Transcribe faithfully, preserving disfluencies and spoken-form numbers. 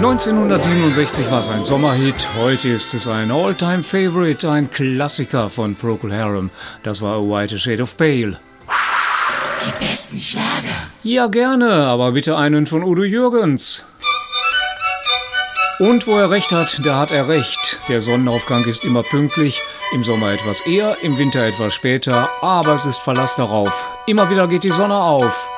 neunzehnhundertsiebenundsechzig war es ein Sommerhit, heute ist es ein All-Time-Favorite, ein Klassiker von Procol Harum. Das war A White Shade of Pale. Die besten Schlager. Ja, gerne, aber bitte einen von Udo Jürgens. Und wo er recht hat, da hat er recht. Der Sonnenaufgang ist immer pünktlich, im Sommer etwas eher, im Winter etwas später, aber es ist Verlass darauf. Immer wieder geht die Sonne auf.